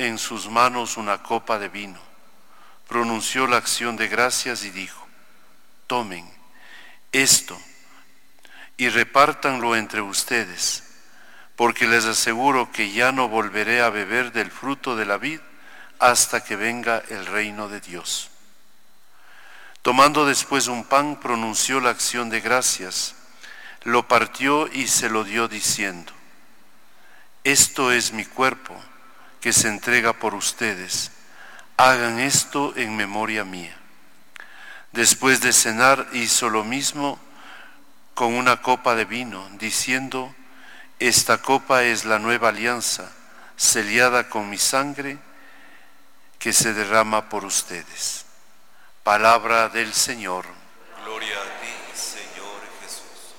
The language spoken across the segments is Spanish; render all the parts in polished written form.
en sus manos una copa de vino, pronunció la acción de gracias y dijo: tomen esto y repártanlo entre ustedes, porque les aseguro que ya no volveré a beber del fruto de la vid hasta que venga el reino de Dios. Tomando después un pan, pronunció la acción de gracias, lo partió y se lo dio diciendo: esto es mi cuerpo, que se entrega por ustedes. Hagan esto en memoria mía. Después de cenar, hizo lo mismo con una copa de vino, diciendo: esta copa es la nueva alianza, sellada con mi sangre, que se derrama por ustedes. Palabra del Señor. Gloria a ti, Señor Jesús.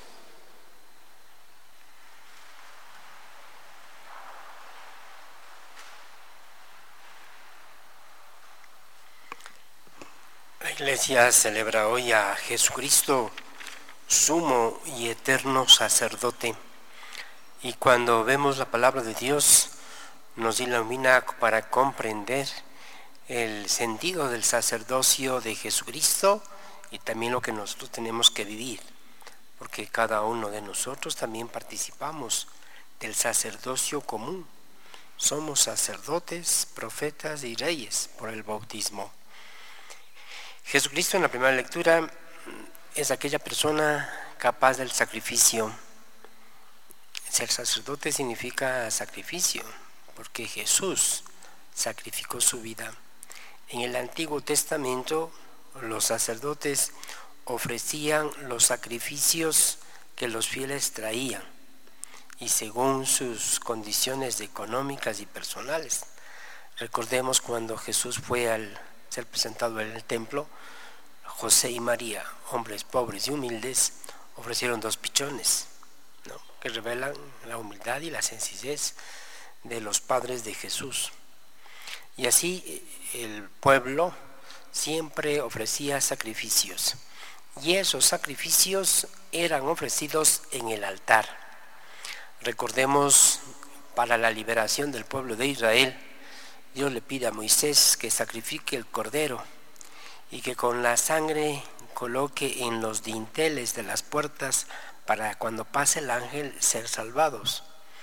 La Iglesia celebra hoy a Jesucristo, sumo y eterno sacerdote. Y cuando vemos la palabra de Dios, nos ilumina para comprender el sentido del sacerdocio de Jesucristo y también lo que nosotros tenemos que vivir, porque cada uno de nosotros también participamos del sacerdocio común. Somos sacerdotes, profetas y reyes por el bautismo. Jesucristo en la primera lectura es aquella persona capaz del sacrificio. Ser sacerdote significa sacrificio, porque Jesús sacrificó su vida. En el Antiguo Testamento, los sacerdotes ofrecían los sacrificios que los fieles traían, y según sus condiciones económicas y personales. Recordemos cuando Jesús fue al ser presentado en el templo, José y María, hombres pobres y humildes, ofrecieron 2 pichones, ¿no?, que revelan la humildad y la sencillez de los padres de Jesús. Y así el pueblo siempre ofrecía sacrificios, y esos sacrificios eran ofrecidos en el altar. Recordemos, para la liberación del pueblo de Israel, Dios le pide a Moisés que sacrifique el cordero y que con la sangre coloque en los dinteles de las puertas para cuando pase el ángel ser salvados.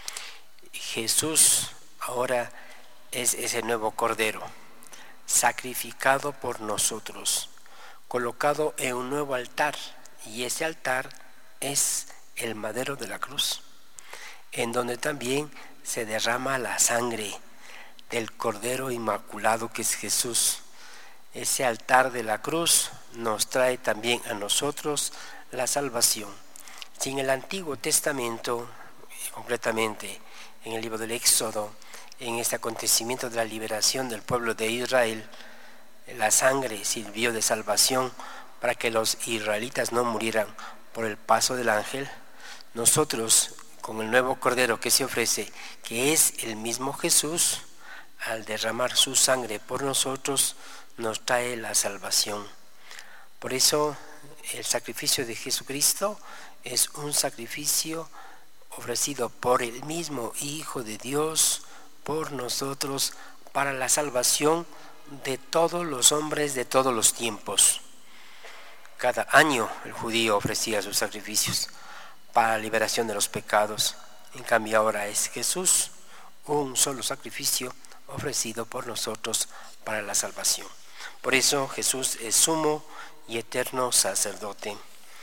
Jesús ahora es ese nuevo cordero, sacrificado por nosotros, colocado en un nuevo altar, y ese altar es el madero de la cruz, en donde también se derrama la sangre del Cordero Inmaculado que es Jesús. Ese altar de la cruz nos trae también a nosotros la salvación. Si en el Antiguo Testamento, concretamente en el libro del Éxodo, en este acontecimiento de la liberación del pueblo de Israel, la sangre sirvió de salvación para que los israelitas no murieran por el paso del ángel, nosotros, con el nuevo Cordero que se ofrece, que es el mismo Jesús, al derramar su sangre por nosotros, nos trae la salvación. Por eso, el sacrificio de Jesucristo es un sacrificio ofrecido por el mismo Hijo de Dios, por nosotros, para la salvación de todos los hombres de todos los tiempos. Cada año el judío ofrecía sus sacrificios para la liberación de los pecados. En cambio ahora es Jesús, un solo sacrificio ofrecido por nosotros para la salvación. Por eso Jesús es sumo y eterno sacerdote.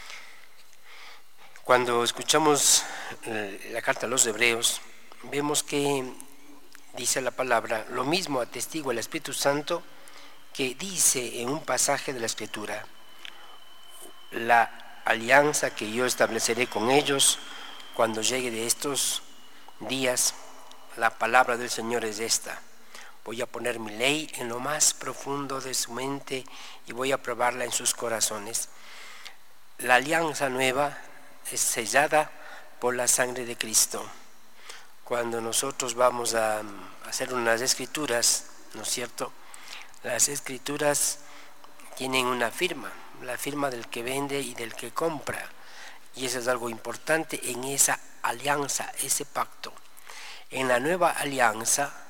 Cuando escuchamos la carta a los Hebreos, vemos que dice la palabra, lo mismo atestigua el Espíritu Santo que dice en un pasaje de la Escritura: la alianza que yo estableceré con ellos cuando llegue de estos días, la palabra del Señor es esta: voy a poner mi ley en lo más profundo de su mente y voy a probarla en sus corazones. La alianza nueva es sellada por la sangre de Cristo. Cuando nosotros vamos a hacer unas escrituras, ¿no es cierto?, las escrituras tienen una firma, la firma del que vende y del que compra, y eso es algo importante en esa alianza, ese pacto. En la nueva alianza,